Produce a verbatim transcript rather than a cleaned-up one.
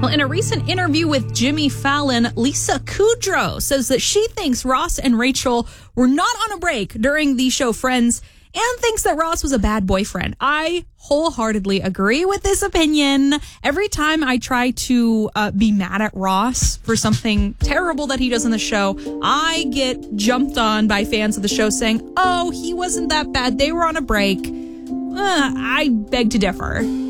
in a recent interview with Jimmy Fallon, Lisa Kudrow says that she thinks Ross and Rachel were not on a break during the show Friends and thinks that Ross was a bad boyfriend. I wholeheartedly agree with this opinion. Every time I try to uh, be mad at Ross for something terrible that he does in the show, I get jumped on by fans of the show saying, oh, he wasn't that bad. They were on a break. Uh, I beg to differ.